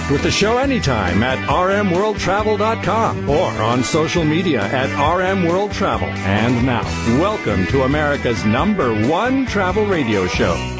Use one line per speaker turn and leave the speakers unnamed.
Connect with the show anytime at rmworldtravel.com or on social media at rmworldtravel. And now, welcome to America's #1 travel radio show,